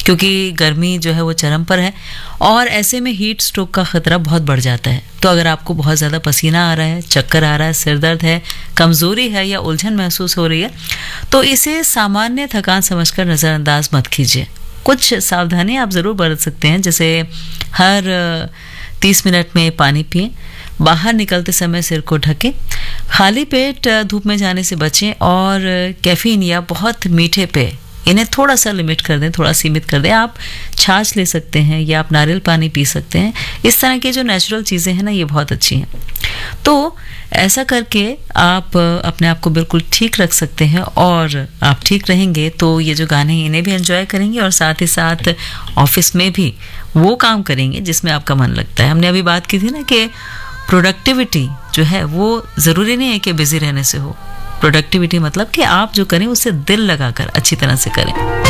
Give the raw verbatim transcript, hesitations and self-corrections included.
क्योंकि गर्मी जो है वो चरम पर है और ऐसे में हीट स्ट्रोक का खतरा बहुत बढ़ जाता है। तो अगर आपको बहुत ज़्यादा पसीना आ रहा है, चक्कर आ रहा है, सिर दर्द है, कमज़ोरी है या उलझन महसूस हो रही है, तो इसे सामान्य थकान समझकर नज़रअंदाज मत कीजिए। कुछ सावधानी आप ज़रूर बरत सकते हैं, जैसे हर तीस मिनट में पानी पिएं, बाहर निकलते समय सिर को ढकें, खाली पेट धूप में जाने से बचें और कैफीन या बहुत मीठे पेय इन्हें थोड़ा सा लिमिट कर दें, थोड़ा सीमित कर दें। आप छाछ ले सकते हैं या आप नारियल पानी पी सकते हैं। इस तरह की जो नेचुरल चीज़ें हैं ना, ये बहुत अच्छी हैं। तो ऐसा करके आप अपने आप को बिल्कुल ठीक रख सकते हैं और आप ठीक रहेंगे तो ये जो गाने हैं इन्हें भी एंजॉय करेंगे और साथ ही साथ ऑफिस में भी वो काम करेंगे जिसमें आपका मन लगता है। हमने अभी बात की थी ना कि प्रोडक्टिविटी जो है वो ज़रूरी नहीं है कि बिजी रहने से हो। प्रोडक्टिविटी मतलब कि आप जो करें उससे दिल लगाकर अच्छी तरह से करें।